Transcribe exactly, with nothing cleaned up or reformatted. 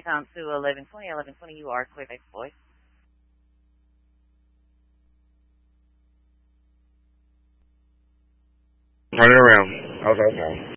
Come to eleven twenty, eleven twenty, you are clear, baby boy. Turn it around. How's that sound?